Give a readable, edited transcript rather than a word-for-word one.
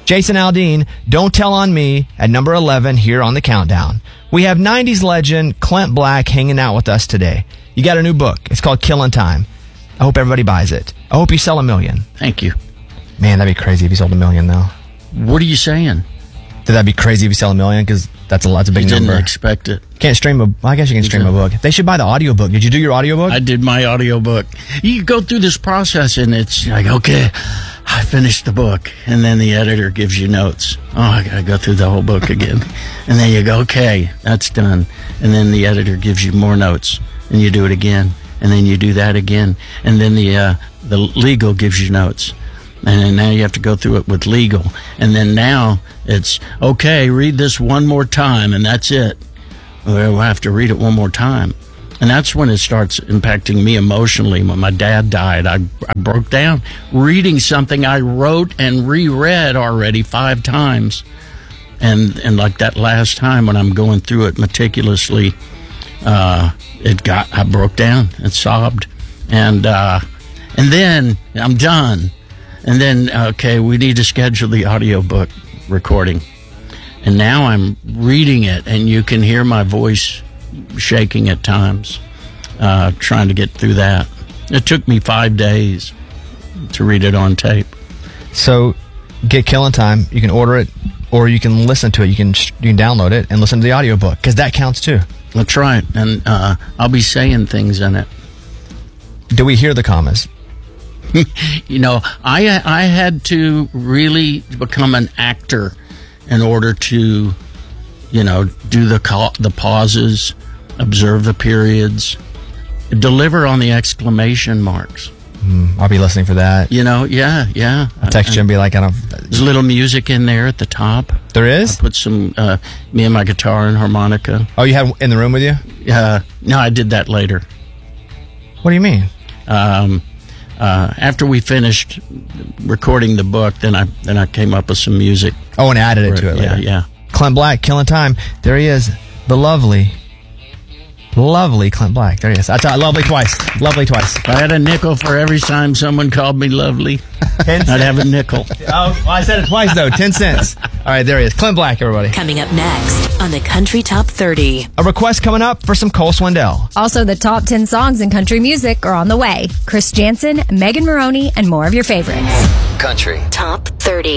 Jason Aldean, Don't Tell on Me at number 11 here on the countdown. We have 90s legend Clint Black hanging out with us today. You got a new book. It's called Killing Time. I hope everybody buys it. I hope you sell 1 million. Thank you. Man, that'd be crazy if you sold 1 million, though. What are you saying? That'd be crazy if you sell 1 million, because that's a big number. Didn't expect it. Can't stream well, I guess you can stream a book. They should buy the audiobook. Did you do your audiobook? I did my audiobook. You go through this process, and it's like, okay, I finished the book, and then the editor gives you notes. Oh, I gotta go through the whole book again. And then you go, okay, that's done. And then the editor gives you more notes, and you do it again, and then you do that again. And then the legal gives you notes. And then now you have to go through it with legal. And then now it's, okay, read this one more time, and that's it. We'll have to read it one more time. And that's when it starts impacting me emotionally. When my dad died, I broke down reading something I wrote and reread already 5 times. And like that last time when I'm going through it meticulously, I broke down and sobbed. And then I'm done. And then, okay, we need to schedule the audiobook recording. And now I'm reading it, and you can hear my voice shaking at times, trying to get through that. It took me 5 days to read it on tape. So, get Killing Time. You can order it, or you can listen to it. You can download it and listen to the audiobook, because that counts too. That's right. And I'll be saying things in it. Do we hear the commas? You know, I had to really become an actor in order to, you know, do the pauses, observe the periods, deliver on the exclamation marks. I'll be listening for that. You know, yeah. I'll text you and be like, there's a little music in there at the top. There is? I put some, me and my guitar and harmonica. Oh, you had in the room with you? No, I did that later. What do you mean? After we finished recording the book, then I came up with some music. Oh, and added it to it later. Yeah. Clint Black, Killing Time. There he is. The lovely Clint Black. There he is. Lovely twice. Lovely twice. If I had a nickel for every time someone called me lovely, I'd have a nickel. Oh, well, I said it twice, though. 10 cents. All right, there he is. Clint Black, everybody. Coming up next on the Country Top 30. A request coming up for some Cole Swindell. Also, the top 10 songs in country music are on the way. Chris Janson, Megan Maroney, and more of your favorites. Country Top 30.